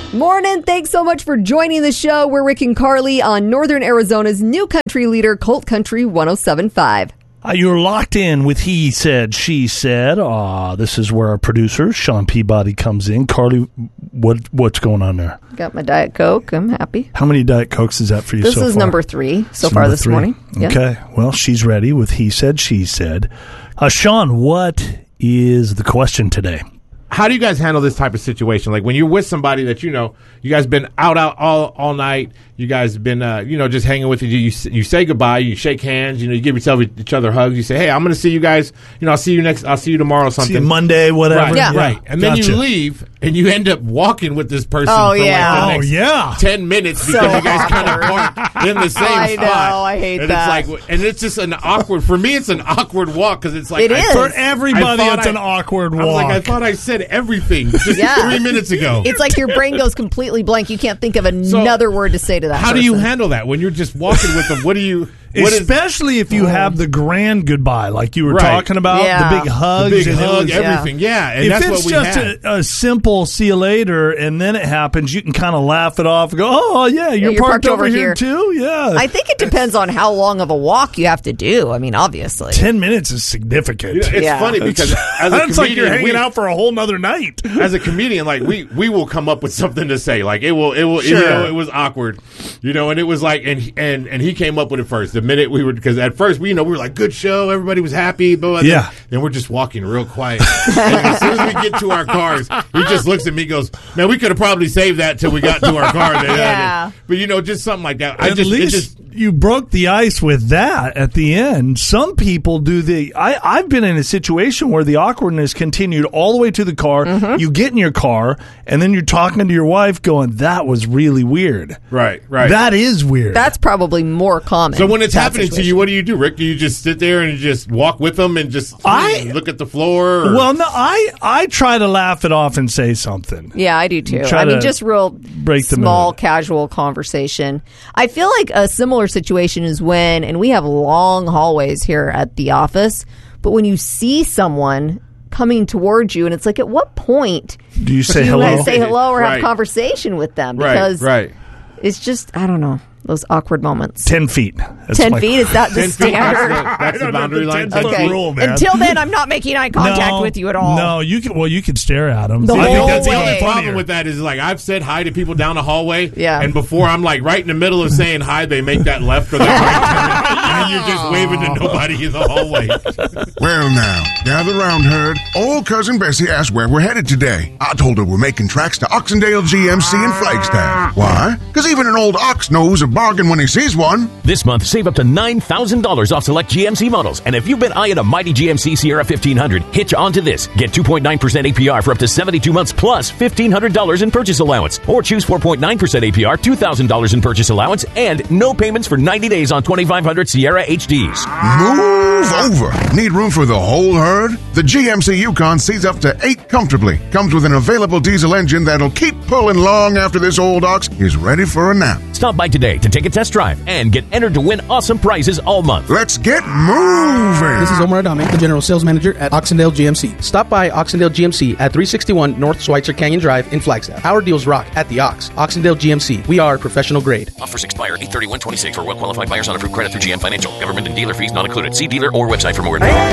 Morning. Thanks so much for joining the show. We're Rick and Carly on Northern Arizona's new country leader, Colt Country 107.5. You're locked in with He Said, She Said. This is where our producer, Sean Peabody, comes in. Carly, what's going on there? Got my Diet Coke. I'm happy. How many Diet Cokes is that for you so far? This is number 3 so far this morning. Yeah. Okay. Well, she's ready with He Said, She Said. Sean, what is the question today? How do you guys handle this type of situation? Like when you're with somebody that you know, you guys been out all night. You guys been just hanging with you say goodbye, you shake hands, you give each other hugs. You say, hey, I'm going to see you guys. I'll see you tomorrow or something. See you Monday, whatever. Right, yeah. Right. And then you leave and you end up walking with this person for the next 10 minutes because you guys kind of parked in the same spot. I know, I hate that. It's just an awkward, for me it's an awkward walk because it's like. It is. For everybody it's an awkward walk. I thought I said everything just 3 minutes ago. It's like your brain goes completely blank. You can't think of another word to say to that How person. do you handle that when you're just walking with them? Especially if you have the grand goodbye, like you were talking about, the big hugs, the big hug, everything. Yeah, and if that's it's what we just had. a simple see you later, and then it happens, you can kind of laugh it off and go, "Oh yeah, you're parked over here too." Yeah, I think it depends on how long of a walk you have to do. I mean, obviously, 10 minutes is significant. It's funny because as a it's like you're hanging out for a whole nother night. As a comedian, like we will come up with something to say. Like it will. Sure. It was awkward, and it was like, and he came up with it first. The minute we were, because at first we were like, good show, everybody was happy, but then we're just walking real quiet. And as soon as we get to our cars, he just looks at me, and goes, "Man, we could have probably saved that till we got to our car." But just something like that. At least you broke the ice with that at the end. Some people do I've been in a situation where the awkwardness continued all the way to the car. Mm-hmm. You get in your car, and then you're talking to your wife going, that was really weird. Right. That is weird. That's probably more common. So when it's happening to you, what do you do, Rick? Do you just sit there and you just walk with them and just look at the floor? Well, no, I try to laugh it off and say something. Yeah, I do too. Just real small, casual conversation. I feel like a similar situation is when, and we have long hallways here at the office, but when you see someone coming towards you, and it's like, at what point do you say hello? Say hello or have a conversation with them? Because it's just, I don't know, those awkward moments. 10 feet. 10 feet? Is that the standard? That's the boundary line. Okay. Rule, man. Until then, I'm not making eye contact with you at all. No, you can stare at them. The I whole think that's way. the only problem with that is, like, I've said hi to people down the hallway, and before I'm like right in the middle of saying hi, they make that left or that right turn, and you're just waving to nobody in the hallway. Well, now, gather round, herd. Old cousin Bessie asked where we're headed today. I told her we're making tracks to Oxendale GMC in Flagstaff. Why? Because even an old ox knows a bargain when he sees one. This month, save up to $9,000 off select GMC models. And if you've been eyeing a mighty GMC Sierra 1500, hitch on to this. Get 2.9% APR for up to 72 months plus $1,500 in purchase allowance. Or choose 4.9% APR, $2,000 in purchase allowance, and no payments for 90 days on 2500 Sierra HDs. Move over. Need room for the whole herd? The GMC Yukon seats up to 8 comfortably. Comes with an available diesel engine that'll keep pulling long after this old ox is ready for a nap. Stop by today to take a test drive and get entered to win awesome prizes all month. Let's get moving. This is Omar Adame, the General Sales Manager at Oxendale GMC. Stop by Oxendale GMC at 361 North Schweitzer Canyon Drive in Flagstaff. Our deals rock at the Ox. Oxendale GMC. We are professional grade. Offers expire 8/31/26 for well-qualified buyers on approved credit through GM Financial. Government and dealer fees not included. See dealer or website for more information.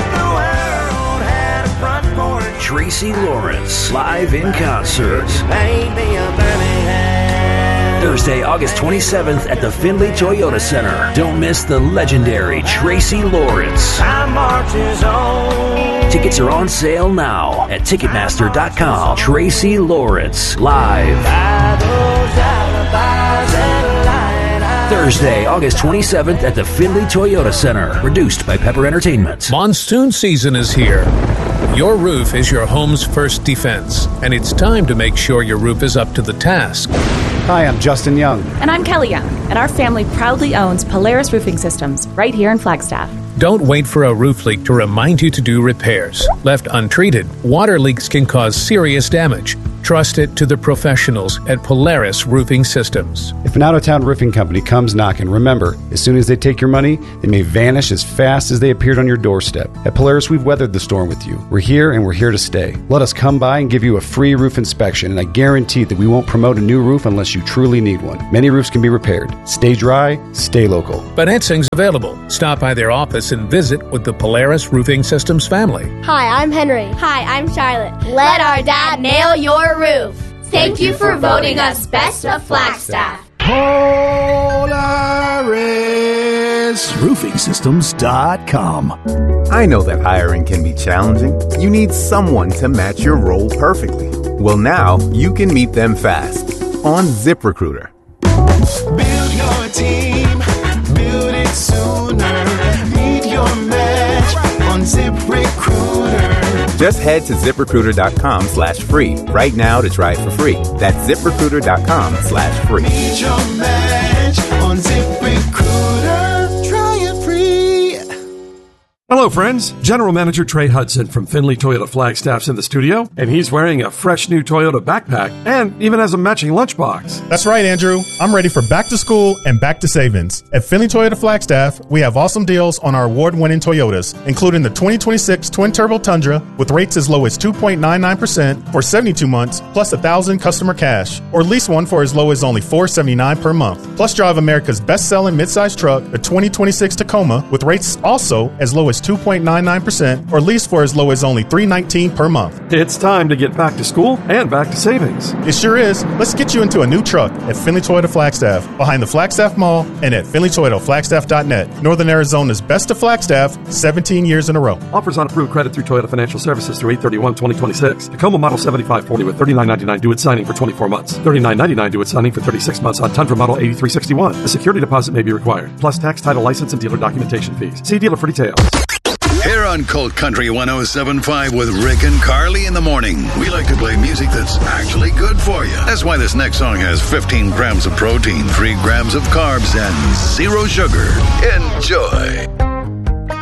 Tracy Lawrence, live in concert. Thursday, August 27th at the Findlay Toyota Center. Don't miss the legendary Tracy Lawrence. Tickets are on sale now at Ticketmaster.com. Tracy Lawrence, live. Thursday, August 27th at the Findlay Toyota Center. Produced by Pepper Entertainment. Monsoon season is here. Your roof is your home's first defense, and it's time to make sure your roof is up to the task. Hi, I'm Justin Young. And I'm Kelly Young, and our family proudly owns Polaris Roofing Systems right here in Flagstaff. Don't wait for a roof leak to remind you to do repairs. Left untreated, water leaks can cause serious damage. Trust it to the professionals at Polaris Roofing Systems. If an out-of-town roofing company comes knocking, remember, as soon as they take your money, they may vanish as fast as they appeared on your doorstep. At Polaris, we've weathered the storm with you. We're here and we're here to stay. Let us come by and give you a free roof inspection, and I guarantee that we won't promote a new roof unless you truly need one. Many roofs can be repaired. Stay dry, stay local. Financing's available. Stop by their office and visit with the Polaris Roofing Systems family. Hi, I'm Henry. Hi, I'm Charlotte. Let our dad nail your roof. Thank you for voting us Best of Flagstaff. PolarisRoofingSystems.com. I know that hiring can be challenging. You need someone to match your role perfectly. Well, now you can meet them fast on ZipRecruiter. Build your team, build it sooner. Meet your match on ZipRecruiter. Just head to ZipRecruiter.com/free right now to try it for free. That's ZipRecruiter.com/free. Meet your match on ZipRecruiter. Try it free. Hello, friends. General Manager Trey Hudson from Findlay Toyota Flagstaff's in the studio, and he's wearing a fresh new Toyota backpack and even has a matching lunchbox. That's right, Andrew. I'm ready for back to school and back to savings. At Findlay Toyota Flagstaff, we have awesome deals on our award-winning Toyotas, including the 2026 Twin-Turbo Tundra with rates as low as 2.99% for 72 months, plus $1,000 customer cash, or lease one for as low as only $479 per month. Plus, drive America's best-selling midsize truck, the 2026 Tacoma, with rates also as low as 2.99% or lease for as low as only $319 per month. It's time to get back to school and back to savings. It sure is. Let's get you into a new truck at Findlay Toyota Flagstaff, behind the Flagstaff Mall, and at FindlayToyotaFlagstaff.net. Northern Arizona's best of Flagstaff, 17 years in a row. Offers on approved credit through Toyota Financial Services through 8/31/2026. Tacoma Model 7540 with $39.99 due at signing for 24 months. $39.99 due at signing for 36 months on Tundra Model 8361. A security deposit may be required, plus tax, title, license, and dealer documentation fees. See dealer for details. Here on Colt Country 107.5 with Rick and Carly in the morning. We like to play music that's actually good for you. That's why this next song has 15 grams of protein, 3 grams of carbs, and 0 sugar. Enjoy.